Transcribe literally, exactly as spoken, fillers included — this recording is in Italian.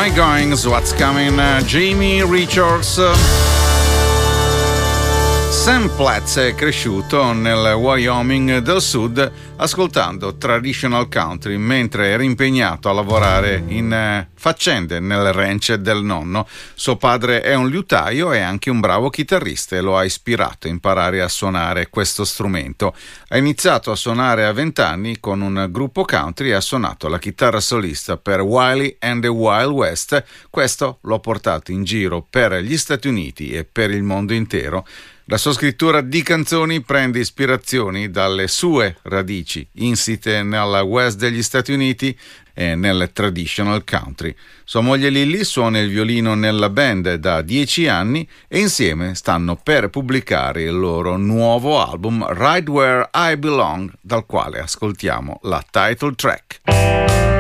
My Goings, What's Coming, Jamie Richards. Sam Platz è cresciuto nel Wyoming del Sud ascoltando traditional country mentre era impegnato a lavorare in faccende nel ranch del nonno. Suo padre è un liutaio e anche un bravo chitarrista e lo ha ispirato a imparare a suonare questo strumento. Ha iniziato a suonare a vent'anni con un gruppo country e ha suonato la chitarra solista per Wiley and the Wild West. Questo l'ha portato in giro per gli Stati Uniti e per il mondo intero. La sua scrittura di canzoni prende ispirazioni dalle sue radici insite nella West degli Stati Uniti e nel traditional country. Sua moglie Lily suona il violino nella band da dieci anni e insieme stanno per pubblicare il loro nuovo album Right Where I Belong, dal quale ascoltiamo la title track.